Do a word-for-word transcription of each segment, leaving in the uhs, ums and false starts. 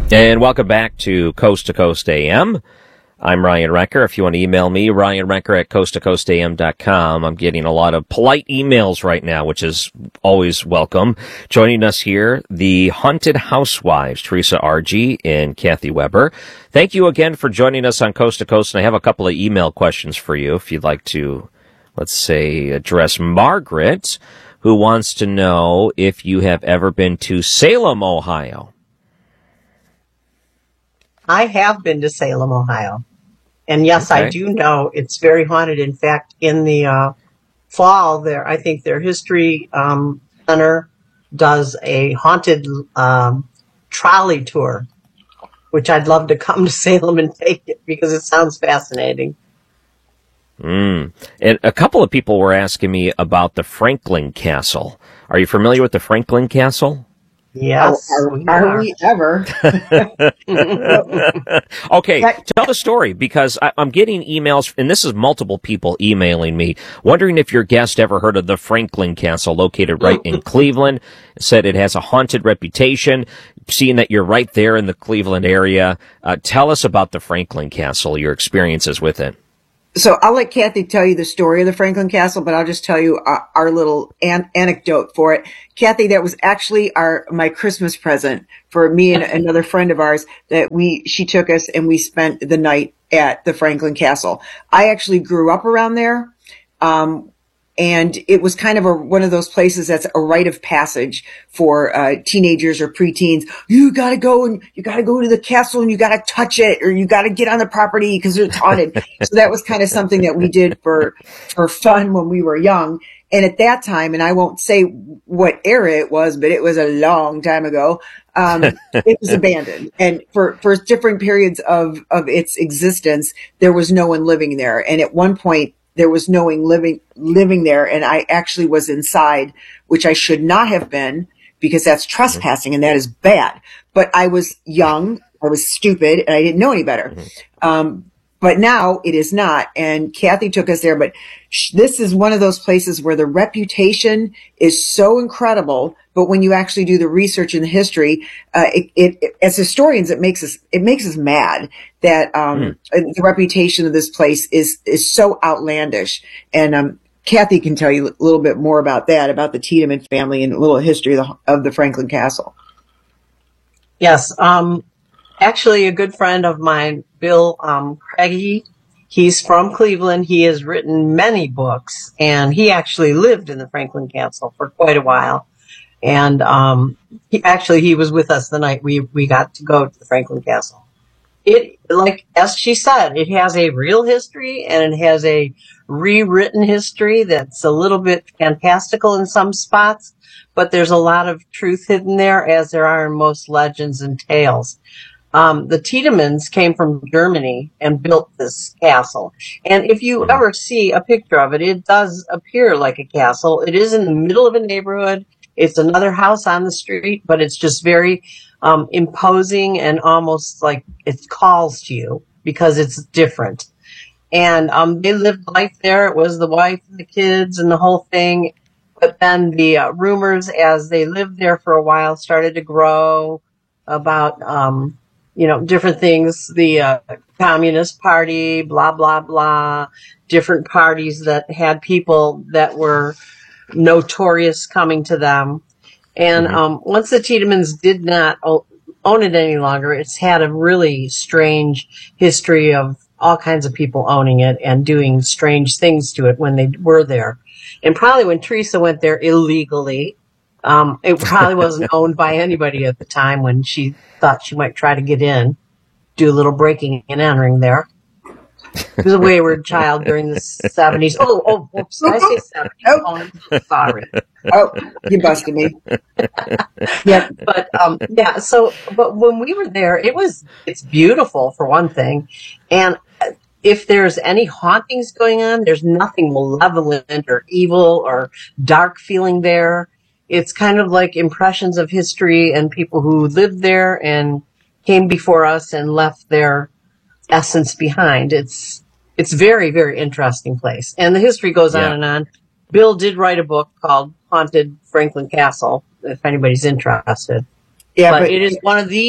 And welcome back to Coast to Coast A M. I'm Ryan Recker. If you want to email me, Ryan Recker at coast to coast a m dot com. I'm getting a lot of polite emails right now, which is always welcome. Joining us here, the Haunted Housewives, Teresa Argy and Kathy Weber. Thank you again for joining us on Coast to Coast. And I have a couple of email questions for you if you'd like to, let's say, address Margaret, who wants to know if you have ever been to Salem, Ohio. I have been to Salem, Ohio. And yes, okay. I do know it's very haunted. In fact, in the uh, fall, there, I think their history um, center does a haunted um, trolley tour, which I'd love to come to Salem and take it because it sounds fascinating. Mm. And a couple of people were asking me about the Franklin Castle. Are you familiar with the Franklin Castle? Yes. Are, are, are we ever? Okay, tell the story, because I, I'm getting emails, and this is multiple people emailing me, wondering if your guest ever heard of the Franklin Castle, located right in Cleveland. Said it has a haunted reputation. Seeing that you're right there in the Cleveland area, uh, tell us about the Franklin Castle, your experiences with it. So I'll let Kathy tell you the story of the Franklin Castle, but I'll just tell you our, our little an- anecdote for it. Kathy, that was actually our my Christmas present for me and another friend of ours that we she took us and we spent the night at the Franklin Castle. I actually grew up around there. Um, And it was kind of a, one of those places that's a rite of passage for uh, teenagers or preteens. You got to go and you got to go to the castle and you got to touch it, or you got to get on the property because it's haunted. So that was kind of something that we did for for fun when we were young. And at that time, and I won't say what era it was, but it was a long time ago. Um, it was abandoned, and for for different periods of of its existence, there was no one living there. And at one point, there was no one living, living there. And I actually was inside, which I should not have been because that's trespassing and that is bad. But I was young, I was stupid, and I didn't know any better. Um, but now it is not. And Kathy took us there, but sh- this is one of those places where the reputation is so incredible. But when you actually do the research and the history, uh, it, it, it, as historians, it makes us, it makes us mad that, um, mm. the reputation of this place is, is so outlandish. And, um, Kathy can tell you a little bit more about that, about the Tiedemann family and a little history of the, of the Franklin Castle. Yes. Um, actually a good friend of mine, Bill, um, Craigie, he's from Cleveland. He has written many books, and he actually lived in the Franklin Castle for quite a while. And, um, he actually, he was with us the night we, we got to go to the Franklin Castle. It, like, as she said, it has a real history and it has a rewritten history that's a little bit fantastical in some spots, but there's a lot of truth hidden there, as there are in most legends and tales. Um, the Tiedemans came from Germany and built this castle. And if you ever see a picture of it, it does appear like a castle. It is in the middle of a neighborhood. It's another house on the street, but it's just very um, imposing and almost like it calls to you because it's different. And um, they lived life there. It was the wife and the kids and the whole thing. But then the uh, rumors as they lived there for a while started to grow about, um, you know, different things, the uh, Communist Party, blah, blah, blah, different parties that had people that were notorious coming to them. And mm-hmm. um, once the Tiedemans did not o- own it any longer, it's had a really strange history of all kinds of people owning it and doing strange things to it when they were there. And probably when Teresa went there illegally, um, it probably wasn't owned by anybody at the time when she thought she might try to get in, do a little breaking and entering there. He was a wayward child during the seventies. Oh, oh, whoops, did I say seventies? Oh, I'm sorry. Oh, you busted me. Yeah, but, um, yeah, so, but when we were there, it was, it's beautiful for one thing. And if there's any hauntings going on, there's nothing malevolent or evil or dark feeling there. It's kind of like impressions of history and people who lived there and came before us and left their essence behind. It's it's very, very interesting place. And the history goes yeah. on and on. Bill did write a book called Haunted Franklin Castle, if anybody's interested. Yeah, but, but it is one of the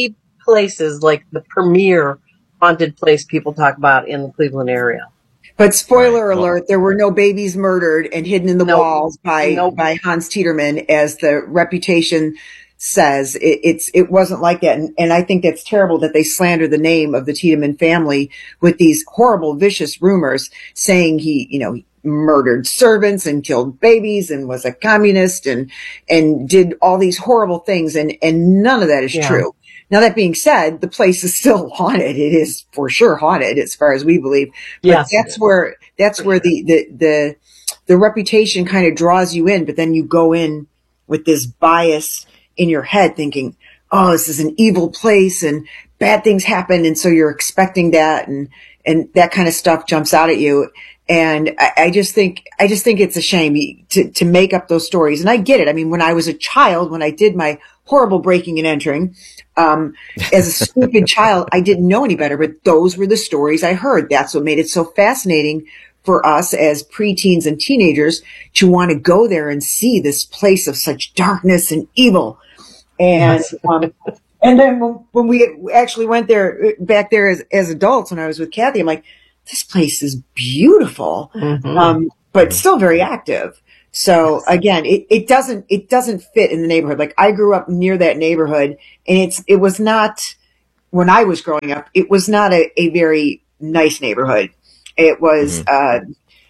places, like the premier haunted place people talk about in the Cleveland area. But spoiler Right. Well- alert, there were no babies murdered and hidden in the Nope. walls by Nope. by Hans Tiedemann, as the reputation says. It, it's it wasn't like that, and, and I think that's terrible that they slander the name of the Tiedemann family with these horrible, vicious rumors saying he, you know, murdered servants and killed babies and was a communist and and did all these horrible things, and and none of that is Yeah. true. Now, that being said, the place is still haunted. It is for sure haunted, as far as we believe. But Yes, it that's is. where that's where the, the the the reputation kind of draws you in. But then you go in with this bias in your head, thinking, "Oh, this is an evil place, and bad things happen," and so you're expecting that, and and that kind of stuff jumps out at you. And I, I just think I just think it's a shame to to make up those stories. And I get it. I mean, when I was a child, when I did my horrible breaking and entering, um, as a stupid child, I didn't know any better, but those were the stories I heard. That's what made it so fascinating for us as preteens and teenagers to want to go there and see this place of such darkness and evil. And, Yes. um, and then when, when we actually went there back there as, as adults, when I was with Kathy, I'm like, this place is beautiful, Mhm. um, but still very active. So again, it, it doesn't, it doesn't fit in the neighborhood. Like, I grew up near that neighborhood, and it's, it was not, when I was growing up, it was not a, a very nice neighborhood. It was, uh,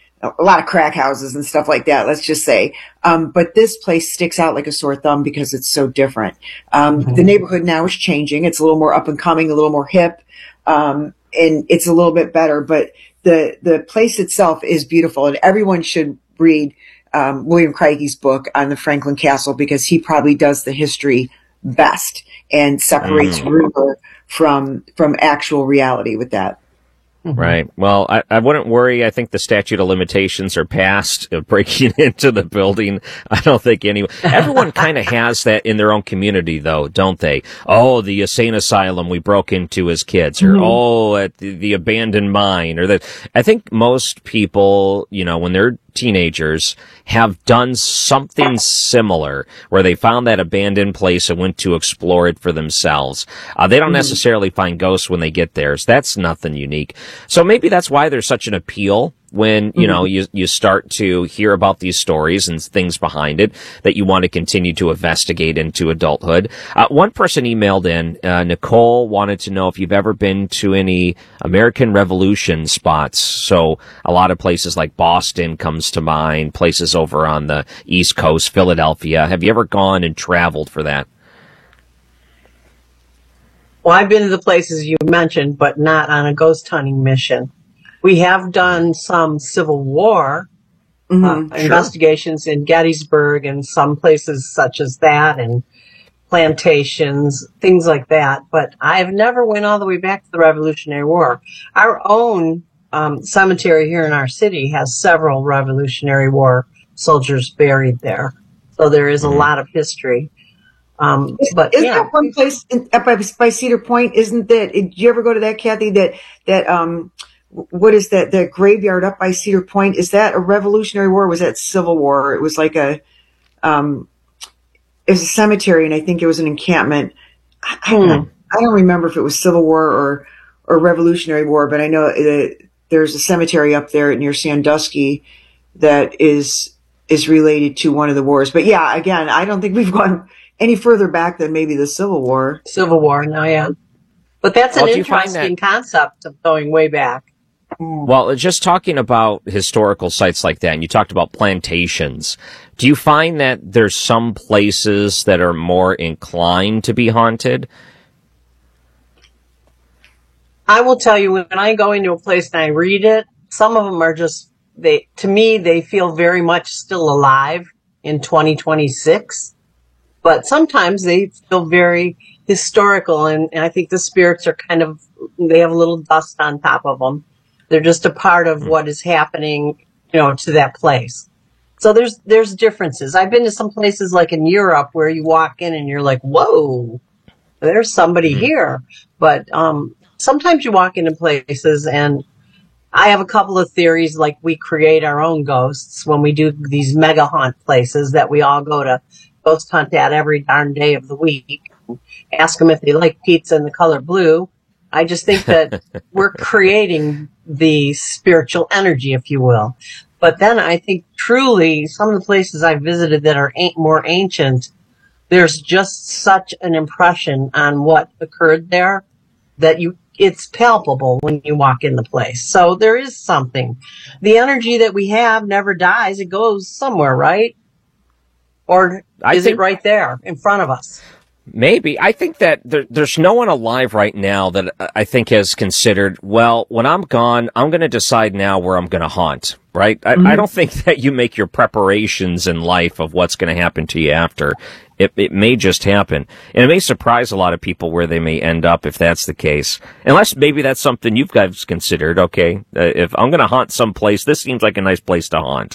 a lot of crack houses and stuff like that, let's just say. Um, but this place sticks out like a sore thumb because it's so different. Um, Mhm. the neighborhood now is changing. It's a little more up and coming, a little more hip. Um, and it's a little bit better, but the, the place itself is beautiful, and everyone should read, um, William Craigie's book on the Franklin Castle, because he probably does the history best and separates Mm. rumor from, from actual reality with that. Right. Well, I, I wouldn't worry. I think the statute of limitations are past of breaking into the building. I don't think anyone, everyone kind of has that in their own community, though, don't they? Oh, the insane asylum we broke into as kids, or Mhm. oh, at the, the abandoned mine, or that. I think most people, you know, when they're teenagers, have done something similar where they found that abandoned place and went to explore it for themselves. Uh, they don't necessarily find ghosts when they get there. So that's nothing unique. So maybe that's why there's such an appeal when, you know, you, you start to hear about these stories and things behind it that you want to continue to investigate into adulthood. Uh, one person emailed in, uh, Nicole wanted to know if you've ever been to any American Revolution spots. So a lot of places like Boston comes to mind, places over on the East Coast, Philadelphia. Have you ever gone and traveled for that? Well, I've been to the places you mentioned, but not on a ghost hunting mission. We have done some Civil War Mhm, uh, sure. investigations in Gettysburg and some places such as that, and plantations, things like that. But I've never went all the way back to the Revolutionary War. Our own um, cemetery here in our city has several Revolutionary War soldiers buried there. So there is a Mhm. lot of history. Um, but Isn't yeah, that one place in, up by, by Cedar Point? Isn't that? Did you ever go to that, Kathy? That that um, what is that? The graveyard up by Cedar Point, is that a Revolutionary War? Or was that Civil War? It was like a um, it was a cemetery, and I think it was an encampment. I, I don't know. I don't remember if it was Civil War or or Revolutionary War, but I know that there's a cemetery up there near Sandusky that is is related to one of the wars. But yeah, again, I don't think we've gone any further back than maybe the Civil War. Civil War, no, yeah. But that's an Well, do you find interesting concept of going way back. Well, just talking about historical sites like that, and you talked about plantations, do you find that there's some places that are more inclined to be haunted? I will tell you, when I go into a place and I read it, some of them are just, they, to me, they feel very much still alive in twenty twenty-six. But sometimes they feel very historical, and, and I think the spirits are kind of, they have a little dust on top of them. They're just a part of what is happening, you know, to that place. So there's, there's differences. I've been to some places like in Europe where you walk in and you're like, whoa, there's somebody Mhm. here. But, um, sometimes you walk into places, and I have a couple of theories, like we create our own ghosts when we do these mega haunt places that we all go to ghost hunt at every darn day of the week. Ask them if they like pizza in the color blue. I just think that we're creating the spiritual energy, if you will. But then I think truly some of the places I've visited that are more ancient, there's just such an impression on what occurred there that you it's palpable when you walk in the place. So there is something. The energy that we have never dies. It goes somewhere, right? Or I is think, it right there in front of us? Maybe. I think that there, there's no one alive right now that I think has considered, well, when I'm gone, I'm going to decide now where I'm going to haunt, right? I, mm-hmm. I don't think that you make your preparations in life of what's going to happen to you after. It, it may just happen. And it may surprise a lot of people where they may end up if that's the case. Unless maybe that's something you guys considered, okay? Uh, if I'm going to haunt someplace, this seems like a nice place to haunt.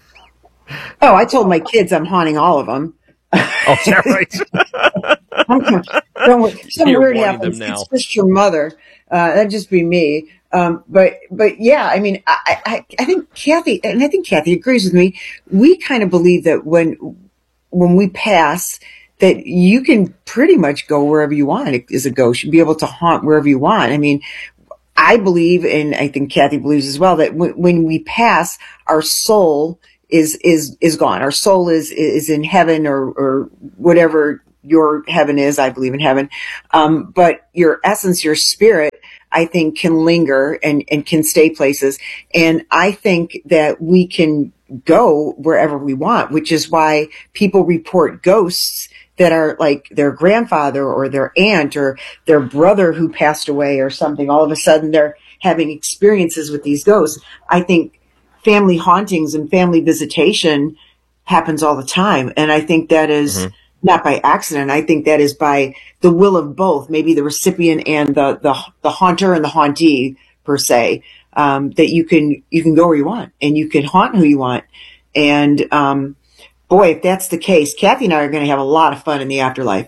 Oh, I told my kids I'm haunting all of them. Oh, is that right? Don't worry. Some You're weird happens. It's just your mother. Uh, that'd just be me. Um, but, but yeah, I mean, I, I, I think Kathy, and I think Kathy agrees with me. We kind of believe that when, when we pass, that you can pretty much go wherever you want as a ghost. You'll be able to haunt wherever you want. I mean, I believe, and I think Kathy believes as well, that when, when we pass, our soul is, is, is gone. Our soul is, is in heaven or, or whatever your heaven is. I believe in heaven. Um, but your essence, your spirit, I think can linger and, and can stay places. And I think that we can go wherever we want, which is why people report ghosts that are like their grandfather or their aunt or their brother who passed away or something. All of a sudden they're having experiences with these ghosts. I think family hauntings and family visitation happens all the time. And I think that is mm-hmm. not by accident. I think that is by the will of both, maybe the recipient and the, the, the haunter and the hauntee per se, um, that you can, you can go where you want and you can haunt who you want. And, um, boy, if that's the case, Kathy and I are going to have a lot of fun in the afterlife.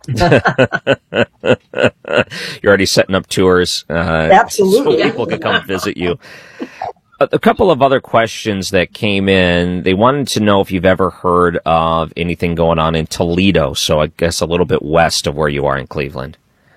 You're already setting up tours. Uh, Absolutely. So people can come visit you. A couple of other questions that came in. They wanted to know if you've ever heard of anything going on in Toledo, so I guess a little bit west of where you are in Cleveland.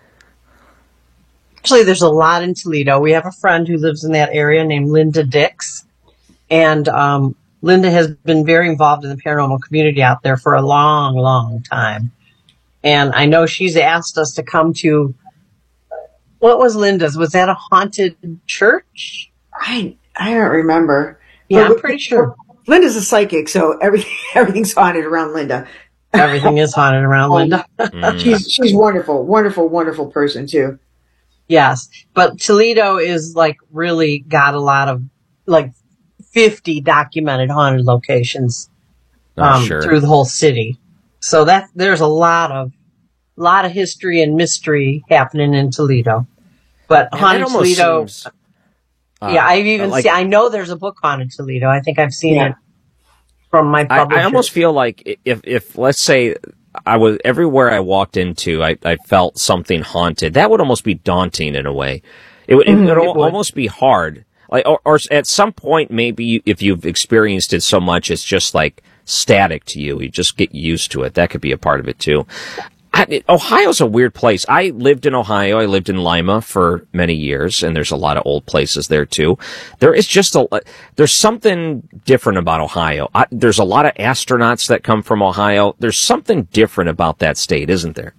Actually, there's a lot in Toledo. We have a friend who lives in that area named Linda Dix, and um, Linda has been very involved in the paranormal community out there for a long, long time. And I know she's asked us to come to, what was Linda's? Was that a haunted church? I I don't remember. Yeah, but I'm pretty sure. Linda's a psychic, so everything everything's haunted around Linda. Everything is haunted around Linda. Mm. She's she's wonderful, wonderful, wonderful person too. Yes, but Toledo is like really got a lot of like fifty documented haunted locations um, oh, sure. through the whole city. So that there's a lot of lot of history and mystery happening in Toledo. But Man, haunted Toledo. Seems... Uh, yeah, I've even like, seen, I know there's a book Haunted Toledo. I think I've seen yeah. it from my publisher. I, I almost feel like if, if, let's say, I was, everywhere I walked into, I, I felt something haunted. That would almost be daunting in a way. It would, mm-hmm, it would, it would almost be hard. Like, or, or at some point, maybe if you've experienced it so much, it's just like static to you. You just get used to it. That could be a part of it too. I, Ohio's a weird place. I lived in Ohio. I lived in Lima for many years, and there's a lot of old places there too. There is just a, there's something different about Ohio. I, there's a lot of astronauts that come from Ohio. There's something different about that state, isn't there?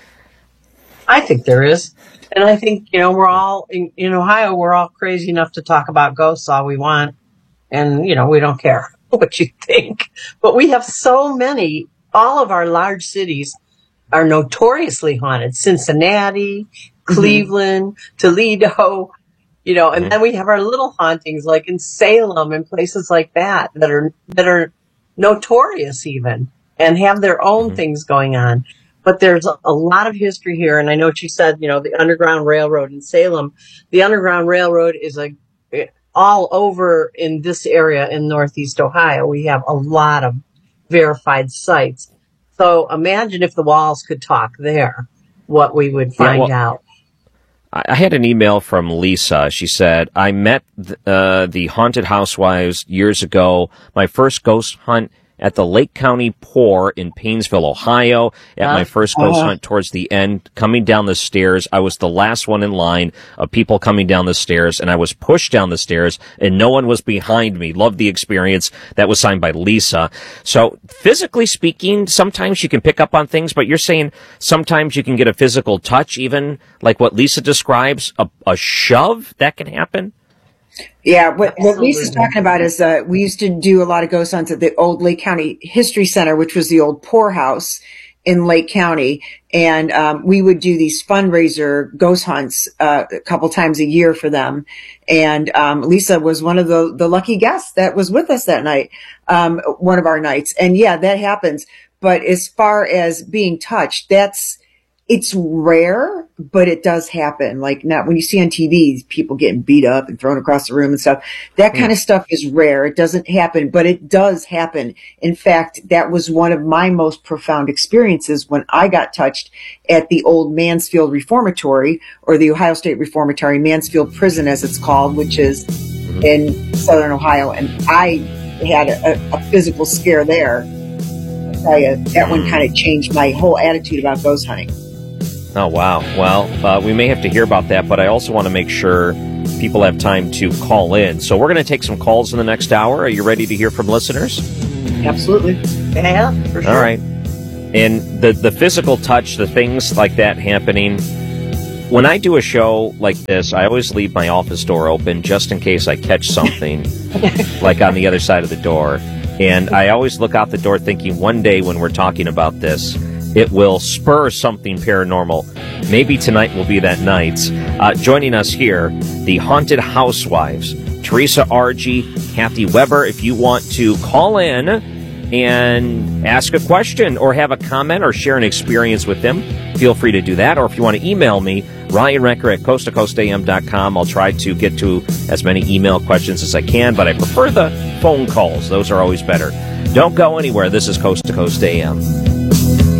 I think there is. And I think, you know, we're all, in, in Ohio, we're all crazy enough to talk about ghosts all we want. And, you know, we don't care what you think. But we have so many, all of our large cities are notoriously haunted. Cincinnati, Cleveland, mm-hmm. Toledo, you know, and mm-hmm. then we have our little hauntings like in Salem and places like that that are, that are notorious even and have their own mm-hmm. things going on. But there's a, a lot of history here. And I know what you said, you know, the Underground Railroad in Salem, the Underground Railroad is a, all over in this area in Northeast Ohio. We have a lot of verified sites. So imagine if the walls could talk there, what we would find yeah, well, out. I had an email from Lisa. She said, I met th- uh, the Haunted Housewives years ago. My first ghost hunt at the Lake County Pour in Paynesville, Ohio, at my first ghost hunt towards the end, coming down the stairs. I was the last one in line of people coming down the stairs, and I was pushed down the stairs, and no one was behind me. Loved the experience. That was signed by Lisa. So physically speaking, sometimes you can pick up on things, but you're saying sometimes you can get a physical touch, even like what Lisa describes, a, a shove, that can happen? Yeah, what, what Lisa's talking about is uh, we used to do a lot of ghost hunts at the old Lake County History Center, which was the old poorhouse in Lake County. And um, we would do these fundraiser ghost hunts uh, a couple times a year for them. And um, Lisa was one of the, the lucky guests that was with us that night, um, one of our nights. And yeah, that happens. But as far as being touched, that's it's rare, but it does happen. Like not when you see on T V, people getting beat up and thrown across the room and stuff. That kind of stuff is rare. It doesn't happen, but it does happen. In fact, that was one of my most profound experiences when I got touched at the old Mansfield Reformatory, or the Ohio State Reformatory, Mansfield Prison as it's called, which is in Southern Ohio. And I had a, a physical scare there. I tell you, that one kind of changed my whole attitude about ghost hunting. Oh, wow. Well, uh, we may have to hear about that, but I also want to make sure people have time to call in. So we're going to take some calls in the next hour. Are you ready to hear from listeners? Absolutely. Yeah, for sure. All right. And the, the physical touch, the things like that happening, when I do a show like this, I always leave my office door open just in case I catch something like on the other side of the door. And I always look out the door thinking one day when we're talking about this, it will spur something paranormal. Maybe tonight will be that night. Uh, joining us here, the Haunted Housewives, Teresa Argy, Kathy Weber. If you want to call in and ask a question or have a comment or share an experience with them, feel free to do that. Or if you want to email me, Ryan Recker at coast to coast a m dot com. I'll try to get to as many email questions as I can, but I prefer the phone calls. Those are always better. Don't go anywhere. This is Coast to Coast A M.